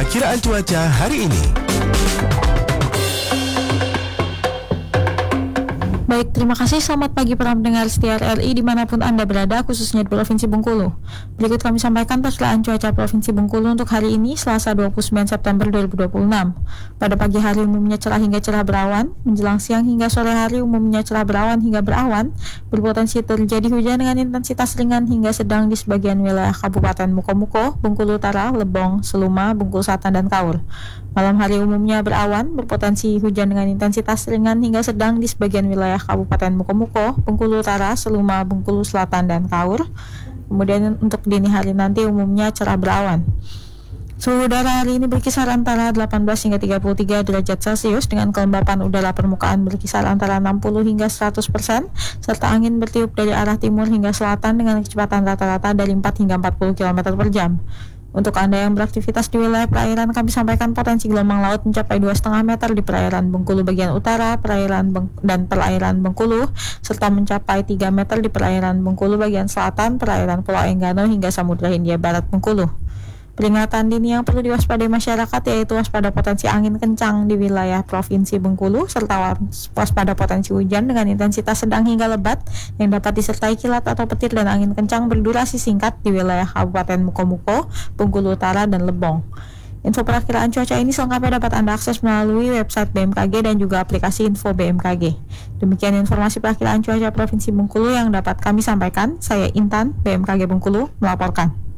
Perakiraan cuaca hari ini. Baik, terima kasih. Selamat pagi para pendengar setia RRI dimanapun Anda berada, khususnya di Provinsi Bengkulu. Berikut kami sampaikan perkiraan cuaca Provinsi Bengkulu untuk hari ini, Selasa 29 September 2026. Pada pagi hari umumnya cerah hingga cerah berawan, menjelang siang hingga sore hari umumnya cerah berawan hingga berawan, berpotensi terjadi hujan dengan intensitas ringan hingga sedang di sebagian wilayah Kabupaten Mukomuko, Bengkulu Utara, Lebong, Seluma, Bengkulu Selatan, dan Kaur. Malam hari umumnya berawan, berpotensi hujan dengan intensitas ringan hingga sedang di sebagian wilayah Kabupaten Mukomuko, Bengkulu Utara, Seluma, Bengkulu Selatan, dan Kaur. Kemudian untuk dini hari nanti umumnya cerah berawan. Suhu udara hari ini berkisar antara 18 hingga 33 derajat Celcius dengan kelembapan udara permukaan berkisar antara 60 hingga 100%, serta angin bertiup dari arah timur hingga selatan dengan kecepatan rata-rata dari 4 hingga 40 km per jam. Untuk Anda yang beraktivitas di wilayah perairan, kami sampaikan potensi gelombang laut mencapai 2,5 meter di perairan Bengkulu bagian utara, dan perairan Bengkulu, serta mencapai 3 meter di perairan Bengkulu bagian selatan, perairan Pulau Enggano hingga Samudra Hindia Barat Bengkulu. Peringatan dini yang perlu diwaspadai masyarakat yaitu waspada potensi angin kencang di wilayah Provinsi Bengkulu, serta waspada potensi hujan dengan intensitas sedang hingga lebat yang dapat disertai kilat atau petir dan angin kencang berdurasi singkat di wilayah Kabupaten Mukomuko, Bengkulu Utara, dan Lebong. Info perakiraan cuaca ini selengkapnya dapat Anda akses melalui website BMKG dan juga aplikasi Info BMKG. Demikian informasi perakiraan cuaca Provinsi Bengkulu yang dapat kami sampaikan. Saya Intan, BMKG Bengkulu, melaporkan.